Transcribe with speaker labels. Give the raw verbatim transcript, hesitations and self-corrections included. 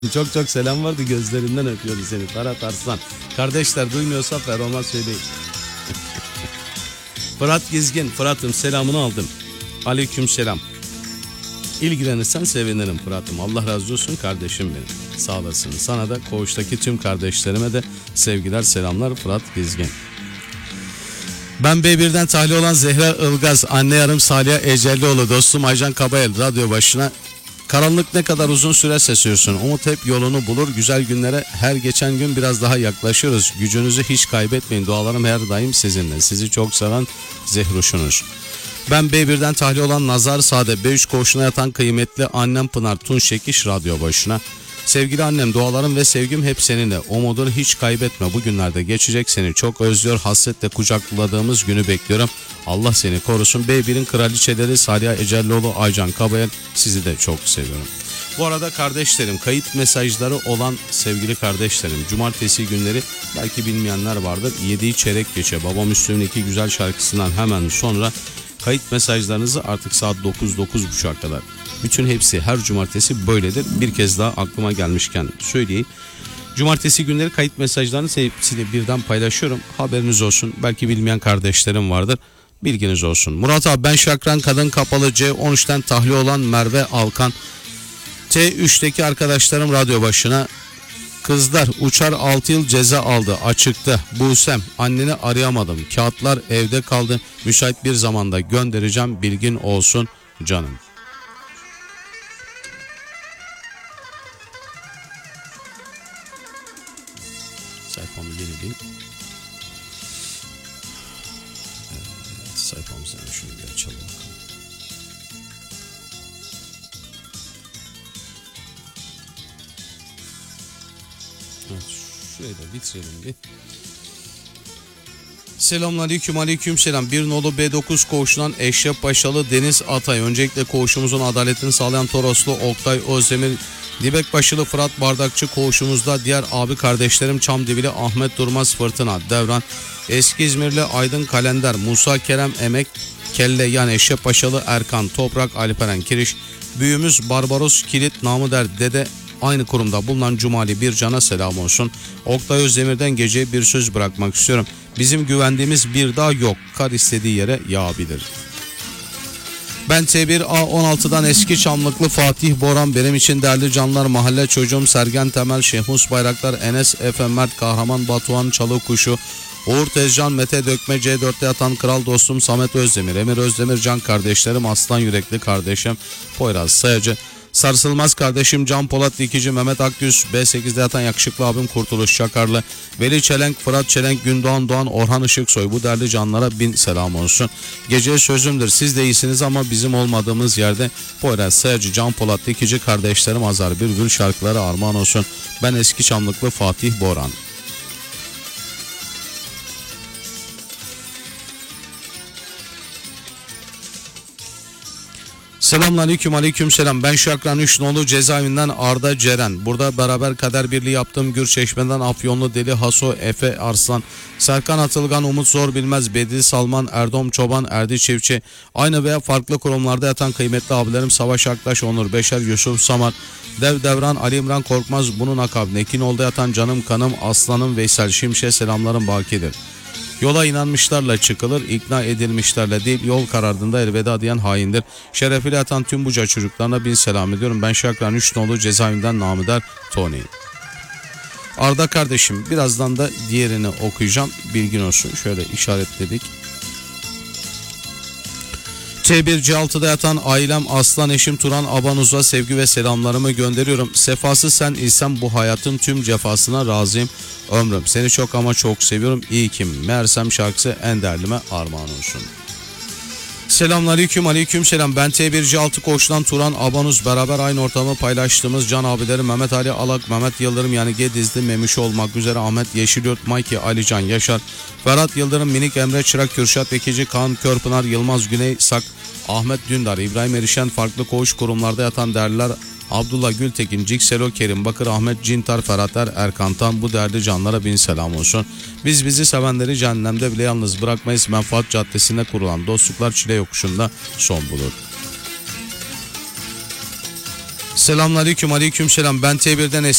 Speaker 1: Çok çok selam vardı, gözlerinden öpüyordu seni Ferhat Arslan. Kardeşler duymuyorsa Ferhat'a söyleyin. Fırat Gizgin, Fırat'ım selamını aldım. Aleyküm selam. İlgilenirsen sevinirim Fırat'ım. Allah razı olsun kardeşim benim. Sağ olasın. Sana da koğuştaki tüm kardeşlerime de sevgiler selamlar Fırat Gizgin. Ben B bir'den tahliye olan Zehra Ilgaz, anne yarım Saliha Ecellioğlu, dostum Aycan Kabayel radyo başına. Karanlık ne kadar uzun sürerse sürsün, umut hep yolunu bulur. Güzel günlere her geçen gün biraz daha yaklaşıyoruz. Gücünüzü hiç kaybetmeyin. Dualarım her daim sizinle. Sizi çok seven Zehruşunuz. Ben B bir'den tahliye olan Nazar Sade, B üç koğuşuna yatan kıymetli annem Pınar Tunç Çekiş radyo başına. Sevgili annem, dualarım ve sevgim hep seninle. Umudunu hiç kaybetme. Bu günlerde geçecek, seni çok özlüyor. Hasretle kucakladığımız günü bekliyorum. Allah seni korusun. B bir'in kraliçeleri Saliha Ecellioğlu, Aycan Kabayel, sizi de çok seviyorum. Bu arada kardeşlerim, kayıt mesajları olan sevgili kardeşlerim, cumartesi günleri belki bilmeyenler vardır. yediyi çeyrek geçe Babam Üstüm'ün iki güzel şarkısından hemen sonra kayıt mesajlarınızı artık saat dokuz dokuz buçuğa kadar. Bütün hepsi her cumartesi böyledir. Bir kez daha aklıma gelmişken söyleyeyim. Cumartesi günleri kayıt mesajlarını hepsini birden paylaşıyorum. Haberiniz olsun. Belki bilmeyen kardeşlerim vardır. Bilginiz olsun. Murat abi, ben Şakran Kadın Kapalı C on üçten tahliye olan Merve Alkan. T üçteki arkadaşlarım radyo başına. Kızlar uçar altı yıl ceza aldı, açıkta. Busem, anneni arayamadım. Kağıtlar evde kaldı. Müsait bir zamanda göndereceğim, bilgin olsun canım. Sayfamı yenileyim. Evet, sayfamızdan şunu bir açalım bakalım. Evet, şurayı da bitirelim bir. Selamünaleyküm, aleyküm selam. Bir nolu B dokuz koğuşundan Eşref Paşalı Deniz Atay. Öncelikle koğuşumuzun adaletini sağlayan Toroslu Oktay Özdemir, Dibekbaşılı Fırat Bardakçı koğuşumuzda diğer abi kardeşlerim Çamdivili Ahmet Durmaz Fırtına Devran, Eski İzmirli Aydın Kalender, Musa Kerem Emek Kelle yani Eşref Paşalı Erkan Toprak Alperen Kiriş, büyüğümüz Barbaros Kilit namı der Dede, aynı kurumda bulunan Cumali Bircan'a selam olsun. Oktay Özdemir'den geceye bir söz bırakmak istiyorum. Bizim güvendiğimiz bir dağ yok. Kar istediği yere yağabilir. Ben T bir A on altıdan Eski Çamlıklı Fatih Boran, benim için değerli canlar, mahalle çocuğum Sergen Temel, Şehmus Bayraktar, Enes Efe Mert, Kahraman Batuhan Çalıkuşu, Uğur Tezcan, Mete Dökme, C dörtte yatan kral dostum Samet Özdemir, Emir Özdemir, can kardeşlerim, aslan yürekli kardeşim Poyraz Sayacı, Sarsılmaz kardeşim Can Polat Dikici, Mehmet Akgüz, B sekizde yatan yakışıklı abim Kurtuluş Çakarlı, Veli Çelenk, Fırat Çelenk, Gündoğan Doğan, Orhan Işıksoy, bu değerli canlara bin selam olsun. Geceye sözümdür, siz de iyisiniz ama bizim olmadığımız yerde Poyraz Sayacı, Can Polat Dikici kardeşlerim Azar Bülbül şarkıları armağan olsun. Ben Eski Çamlıklı Fatih Boran. Selamünaleyküm, aleyküm selam. Ben Şakran üç nolu cezaevinden Arda Ceren. Burada beraber kader birliği yaptığım Gürçeşme'den Afyonlu Deli Haso Efe Arslan, Serkan Atılgan, Umut Zor Bilmez, Bedri Salman, Erdom Çoban, Erdi Çiftçi, aynı veya farklı kurumlarda yatan kıymetli abilerim Savaş Aktaş, Onur Beşer, Yusuf Samar, Dev Devran, Ali İmran Korkmaz, bunun akab Nekinol'da yatan canım kanım Aslanım Veysel Şimşek'e selamlarım bakidir. Yola inanmışlarla çıkılır, ikna edilmişlerle değil. Yol karardığında elveda diyen haindir. Şerefiyle yatan tüm buca çocuklarına bin selam ediyorum. Ben Şakran üç nolu cezaevinden namıdar Tony. Arda kardeşim, birazdan da diğerini okuyacağım, bilgin olsun. Şöyle işaretledik. T bir C altıda yatan ailem Aslan, eşim Turan Abanuz'a sevgi ve selamlarımı gönderiyorum. Sefası sen ilsem bu hayatın tüm cefasına razıyım. Ömrüm seni çok ama çok seviyorum. İyi kim meğersem şarkısı en değerlime armağan olsun. Selamünaleyküm, aleyküm selam. Ben T bir C altı koğuştan Turan Abanuz, beraber aynı ortamı paylaştığımız can abilerim Mehmet Ali Alak, Mehmet Yıldırım yani Gedizli Memiş olmak üzere Ahmet Yeşilyurt, Mikey Alican Yaşar, Ferhat Yıldırım, Minik Emre Çırak, Kürşat Ekici, Kaan Körpınar, Yılmaz Güney Sak, Ahmet Dündar, İbrahim Erişen, farklı koğuş kurumlarda yatan değerliler Abdullah Gültekin, Cikselo Kerim Bakır, Ahmet Cintar, Ferhat Er, Erkan Tan, bu değerli canlara bin selam olsun. Biz bizi sevenleri cehennemde bile yalnız bırakmayız. Menfaat Caddesi'nde kurulan dostluklar çile yokuşunda son bulur. Selamünaleyküm, aleykümselam. Ben T bir'den